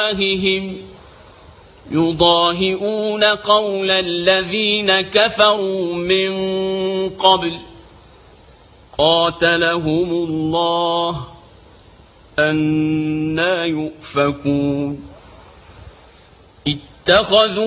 بأفواههم يضاهئون قول الذين كفروا من قبل قاتلهم الله أنى يؤفكون اتخذوا